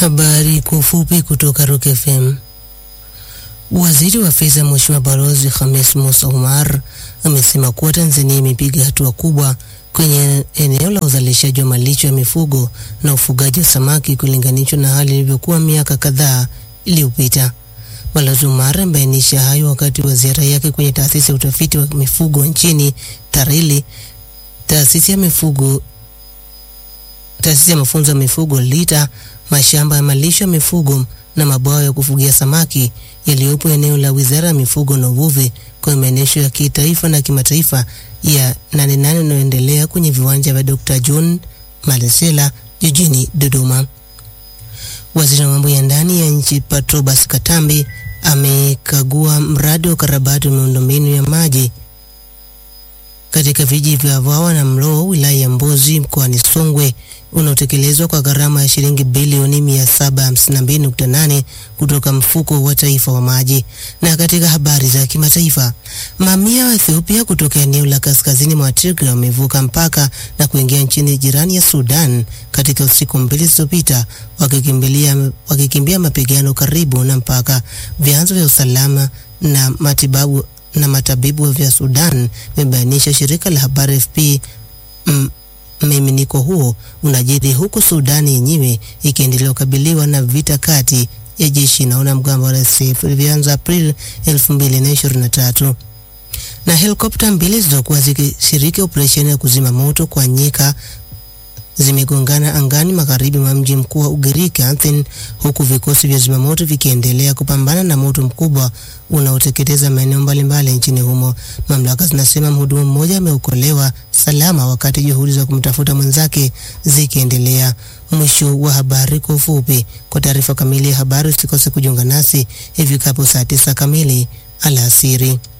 Habari kwa ufupi kutoka Rock FM. Waziri wa Fedha Mheshimiwa Balozi Khamis Musa Omar amesema kuwa Tanzania imepiga hatua kubwa kwenye eneo la uzalishaji wa malisho ya mifugo na ufugaji wa samaki kulinganishwa na hali ilivyokuwa miaka kadhaa iliyopita. Balozi Omar amebainisha hayo wakati wa ziara yake kwenye taasisi ya utafiti wa mifugo nchini TARILI, taasisi ya mafunzo ya mifugo LITA, mashamba ya malisho ya mifugo na mabwawa ya kufugia samaki yaliyopo eneo la Wizara ya Mifugo na Uvuvi kwa maonyesho ya kitaifa na kimataifa ya 88 yanayoendelea kwenye viwanja vya Dr. John Malesela jijini Dodoma. Waziri wa mambo ya ndani ya nchi Patrobas Katambi amekagua mradi wa ukarabati wa miundombinu ya maji katika vijiji vya Vawa na Mlowo, wilaya ya Mbozi, mkoani Songwe, unaotekelezwa kwa gharama ya shilingi bilioni 752.8 kutoka mfuko wa taifa wa maji. Na katika habari za kimataifa, mamia wa Ethiopia kutoka eneo la kaskazini mwa Tigray wamevuka mpaka na kuingia nchini jirani ya Sudan katika usiku mbili zilizopita, wakikimbia mapigano karibu na mpaka. Vyanzo vya usalama na matabibu vya Sudan vimebainisha shirika la habari AFP mmiminiko huo unajiri huku Sudan yenyewe ikiendelea kukabiliwa na vita kati ya jeshi na wanamgambo wa RSF vilivyoanza Aprili 2023. Na helikopta mbili zilizokuwa zikishiriki operesheni ya kuzima moto kwa nyika zimegongana angani magharibi mwa mji mkuu wa Ugiriki Athens, huku vikosi vya zimamoto vikiendelea kupambana na moto mkubwa unaoteketeza maeneo mbalimbali nchini humo. Mamlaka zinasema mhudumu mmoja ameokolewa salama wakati juhudi za kumtafuta mwenzake zikiendelea. Mwisho wa habari kwa ufupi. Kwa taarifa kamili ya habari usikose kujiunga nasi ifikapo saa 9 kamili alasiri.